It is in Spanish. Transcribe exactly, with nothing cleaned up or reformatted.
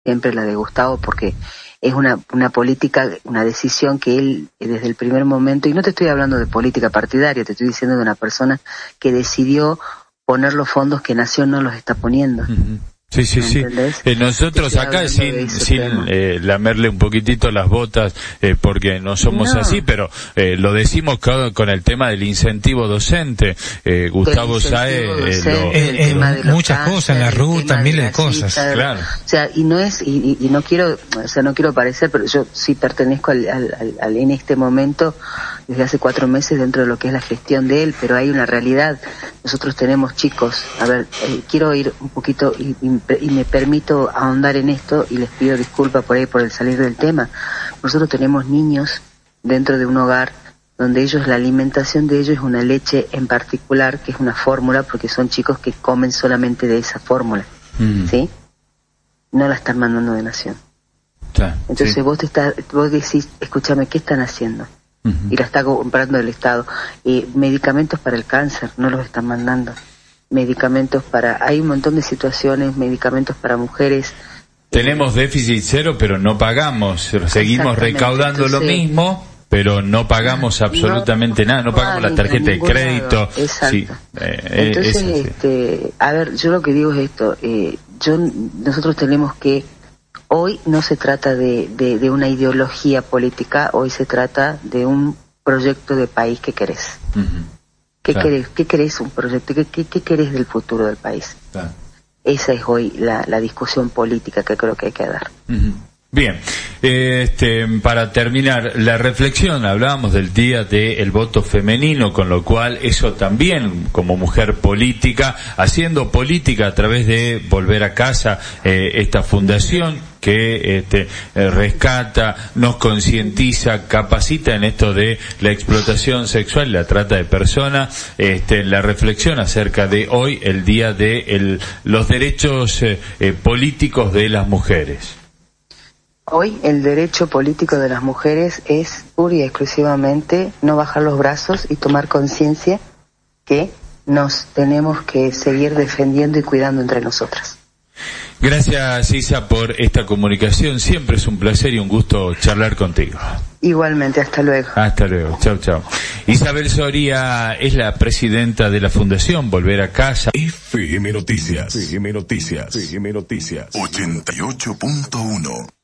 siempre la de Gustavo, porque es una, una política, una decisión que él desde el primer momento, y no te estoy hablando de política partidaria, te estoy diciendo de una persona que decidió poner los fondos que Nación no los está poniendo. Uh-huh. Sí, sí, sí. Eh, nosotros acá, sin, sin eh, lamerle un poquitito las botas, eh, porque no somos no. así, pero eh, lo decimos con, con el tema del incentivo docente. Eh, Gustavo Sáez, eh, lo, eh, eh, muchas cáncer, cosas, en la ruta, miles de cosas. Cita, claro. O sea, y no es, y, y no quiero, o sea, no quiero parecer, pero yo sí pertenezco al, al, al, al en este momento, desde hace cuatro meses dentro de lo que es la gestión de él, pero hay una realidad. Nosotros tenemos chicos, a ver, eh, quiero ir un poquito y, y, y me permito ahondar en esto y les pido disculpas por ahí por el salir del tema. Nosotros tenemos niños dentro de un hogar donde ellos, la alimentación de ellos es una leche en particular, que es una fórmula, porque son chicos que comen solamente de esa fórmula, mm. ¿sí? No la están mandando de Nación. Claro, Entonces sí. vos te estás, vos decís, escúchame, ¿qué están haciendo? Uh-huh. Y la está comprando el Estado. Eh, medicamentos para el cáncer, no los están mandando. Medicamentos para, hay un montón de situaciones, medicamentos para mujeres. Tenemos déficit cero, pero no pagamos. Seguimos recaudando Entonces, lo mismo, pero no pagamos absolutamente no, nada. No pagamos la tarjeta de crédito. Lado. Exacto. Sí, eh, Entonces, es, este, a ver, yo lo que digo es esto. Eh, yo, nosotros tenemos que, hoy no se trata de, de, de una ideología política, hoy se trata de un proyecto de país que querés. Uh-huh. ¿Qué claro. querés? ¿Qué querés un proyecto? ¿Qué, qué, qué querés del futuro del país? Claro. Esa es hoy la, la discusión política que creo que hay que dar. Uh-huh. Bien, este, para terminar la reflexión, hablábamos del día del voto femenino, con lo cual eso también, como mujer política, haciendo política a través de Volver a Casa, eh, esta fundación que este, eh, rescata, nos concientiza, capacita en esto de la explotación sexual y la trata de personas, este, la reflexión acerca de hoy, el día de el, los derechos eh, eh, políticos de las mujeres. Hoy el derecho político de las mujeres es pura y exclusivamente no bajar los brazos y tomar conciencia que nos tenemos que seguir defendiendo y cuidando entre nosotras. Gracias, Isa, por esta comunicación. Siempre es un placer y un gusto charlar contigo. Igualmente, hasta luego. Hasta luego, chao, chao. Isabel Soria es la presidenta de la Fundación Volver a Casa. F M Noticias. F M Noticias. F M Noticias. ochenta y ocho punto uno.